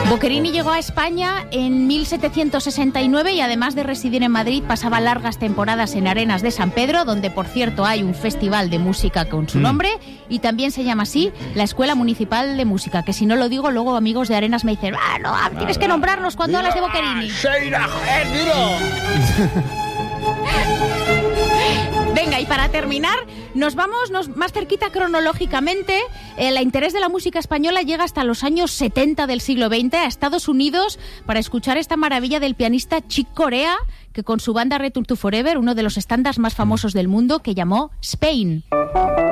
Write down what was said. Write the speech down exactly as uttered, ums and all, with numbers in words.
Boccherini llegó a España en mil setecientos sesenta y nueve y además de residir en Madrid pasaba largas temporadas en Arenas de San Pedro, donde por cierto hay un festival de música con su nombre y también se llama así la Escuela Municipal de Música, que si no lo digo luego amigos de Arenas me dicen ah, no, tienes que nombrarnos cuando hablas de Boccherini. Venga, y para terminar, nos vamos nos, más cerquita cronológicamente. El interés de la música española llega hasta los años setenta del siglo veinte a Estados Unidos para escuchar esta maravilla del pianista Chick Corea, que con su banda Return to Forever, uno de los estándares más famosos del mundo, que llamó Spain.